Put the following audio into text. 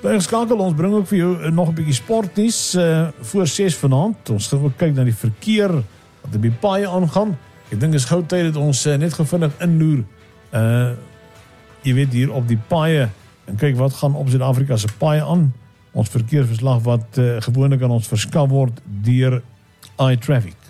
Bly geskakel, ons bring ook vir jou nog 'n bietjie sportnuus voor 6 vanaand. Ons gaan ook kyk na die verkeer wat op die paaie aangaan. Ek dink is gou tyd dat ons net gevindig inloer. Jy weet hier op die paaie en kyk wat gaan op Suid-Afrika se paaie aan. Ons verkeersverslag wat gewoonlik aan ons verskaf word deur iTraffic.